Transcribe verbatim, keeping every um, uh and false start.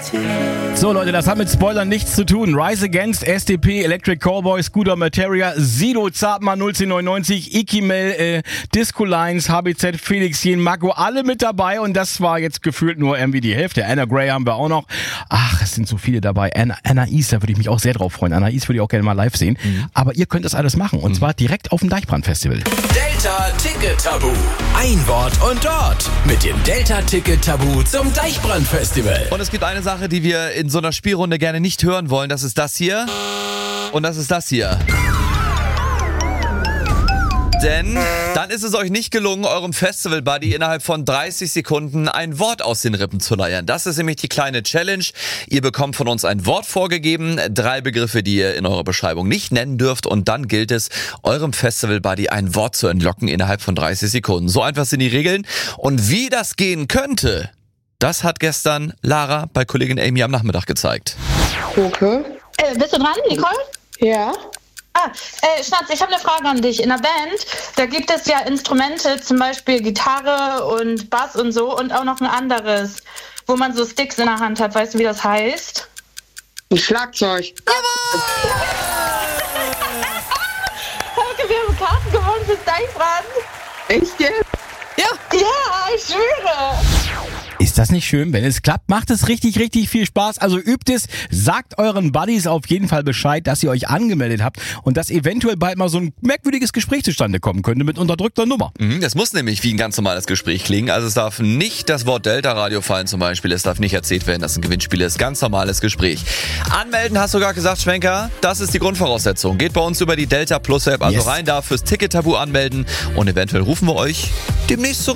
So Leute, das hat mit Spoilern nichts zu tun. Rise Against, S D P, Electric Callboy, Scooter Materia, Sido, Zartmann null zehn neunundneunzig, Ikimel, äh, Disco Lines, H B Z, Felix Jen, Marco, alle mit dabei und das war jetzt gefühlt nur irgendwie die Hälfte. Anna Gray haben wir auch noch. Ach, es sind so viele dabei. Anna, Anais, da würde ich mich auch sehr drauf freuen. Anais würde ich auch gerne mal live sehen. Mhm. Aber ihr könnt das alles machen und mhm. zwar direkt auf dem Deichbrand-Festival. Delta Ticket Tabu. Ein Wort und dort mit dem Delta Ticket Tabu zum Deichbrand-Festival. Und es gibt eine Sache, die wir in so einer Spielrunde gerne nicht hören wollen. Das ist das hier. Und das ist das hier. Denn dann ist es euch nicht gelungen, eurem Festival-Buddy innerhalb von dreißig Sekunden ein Wort aus den Rippen zu leiern. Das ist nämlich die kleine Challenge. Ihr bekommt von uns ein Wort vorgegeben, drei Begriffe, die ihr in eurer Beschreibung nicht nennen dürft und dann gilt es, eurem Festival-Buddy ein Wort zu entlocken innerhalb von dreißig Sekunden. So einfach sind die Regeln. Und wie das gehen könnte, das hat gestern Lara bei Kollegin Amy am Nachmittag gezeigt. Okay. Äh, bist du dran, Nicole? Ja. Ah, äh, Schnatz, ich habe eine Frage an dich. In der Band, da gibt es ja Instrumente, zum Beispiel Gitarre und Bass und so und auch noch ein anderes, wo man so Sticks in der Hand hat. Weißt du, wie das heißt? Ein Schlagzeug. Jawohl! Danke, wir haben Karten gewonnen fürs Deichbrand. Echt jetzt? Ja. Ja, ich schwöre. Ist das nicht schön? Wenn es klappt, macht es richtig, richtig viel Spaß. Also übt es, sagt euren Buddies auf jeden Fall Bescheid, dass ihr euch angemeldet habt und dass eventuell bald mal so ein merkwürdiges Gespräch zustande kommen könnte mit unterdrückter Nummer. Mhm, das muss nämlich wie ein ganz normales Gespräch klingen. Also es darf nicht das Wort Delta-Radio fallen zum Beispiel. Es darf nicht erzählt werden, dass ein Gewinnspiel ist. Ganz normales Gespräch. Anmelden hast du gerade gesagt, Schwenker. Das ist die Grundvoraussetzung. Geht bei uns über die Delta Plus App. Also yes. Rein da fürs Ticket-Tabu anmelden und eventuell rufen wir euch demnächst zurück.